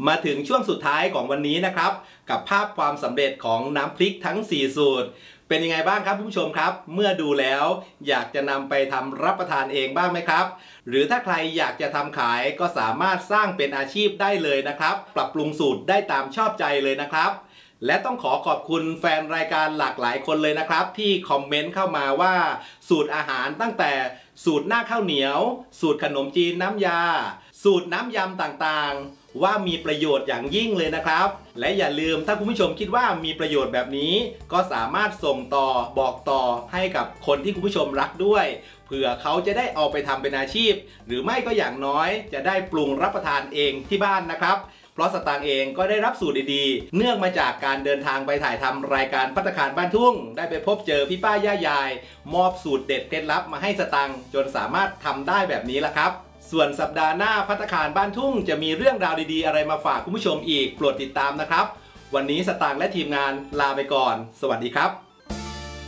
มาถึงช่วงสุดท้ายของวันนี้นะครับกับภาพความสำเร็จของน้ำพริกทั้ง4สูตรเป็นยังไงบ้างครับผู้ชมครับเมื่อดูแล้วอยากจะนำไปทำรับประทานเองบ้างไหมครับหรือถ้าใครอยากจะทำขายก็สามารถสร้างเป็นอาชีพได้เลยนะครับปรับปรุงสูตรได้ตามชอบใจเลยนะครับและต้องขอบคุณแฟนรายการหลากหลายคนเลยนะครับที่คอมเมนต์เข้ามาว่าสูตรอาหารตั้งแต่สูตรหน้าข้าวเหนียวสูตรขนมจีนน้ำยาสูตรน้ำยำต่างๆว่ามีประโยชน์อย่างยิ่งเลยนะครับและอย่าลืมถ้าคุณผู้ชมคิดว่ามีประโยชน์แบบนี้ก็สามารถส่งต่อบอกต่อให้กับคนที่คุณผู้ชมรักด้วยเผื่อเขาจะได้เอาไปทำเป็นอาชีพหรือไม่ก็อย่างน้อยจะได้ปรุงรับประทานเองที่บ้านนะครับเพราะสตางค์เองก็ได้รับสูตรดีๆเนื่องมาจากการเดินทางไปถ่ายทำรายการภัตตาคารบ้านทุ่งได้ไปพบเจอพี่ป้าย่ายายมอบสูตรเด็ดเคล็ดลับมาให้สตางค์จนสามารถทำได้แบบนี้ละครับส่วนสัปดาห์หน้าภัตตาคารบ้านทุ่งจะมีเรื่องราวดีๆอะไรมาฝากคุณผู้ชมอีกโปรดติดตามนะครับวันนี้สตางค์และทีมงานลาไปก่อนสวัสดีครับ